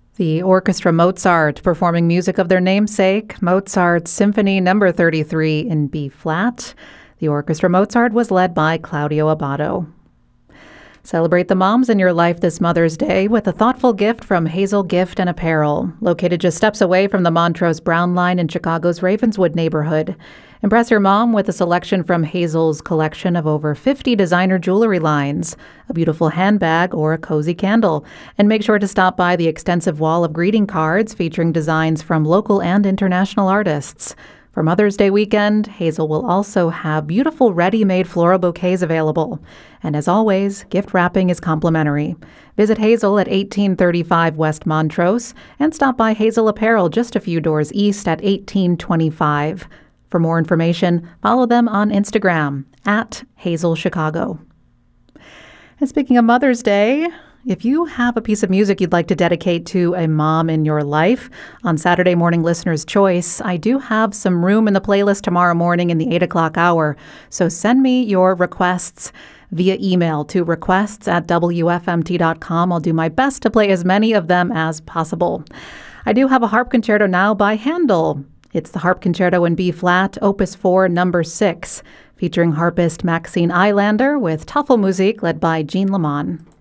The Orchestra Mozart performing music of their namesake, Mozart's Symphony No. 33 in B-flat. The Orchestra Mozart was led by Claudio Abbado. Celebrate the moms in your life this Mother's Day with a thoughtful gift from Hazel Gift and Apparel, located just steps away from the Montrose Brown Line in Chicago's Ravenswood neighborhood. Impress your mom with a selection from Hazel's collection of over 50 designer jewelry lines, a beautiful handbag, or a cozy candle. And make sure to stop by the extensive wall of greeting cards featuring designs from local and international artists. For Mother's Day weekend, Hazel will also have beautiful ready-made floral bouquets available. And as always, gift wrapping is complimentary. Visit Hazel at 1835 West Montrose and stop by Hazel Apparel just a few doors east at 1825. For more information, follow them on Instagram at Hazel Chicago. And speaking of Mother's Day, if you have a piece of music you'd like to dedicate to a mom in your life, on Saturday Morning Listener's Choice, I do have some room in the playlist tomorrow morning in the 8 o'clock hour. So send me your requests via email to requests@wfmt.com. I'll do my best to play as many of them as possible. I do have a harp concerto now by Handel. It's the Harp Concerto in B-flat, Opus 4, No. 6, featuring harpist Maxine Eilander with Tafelmusik led by Jean Lamont.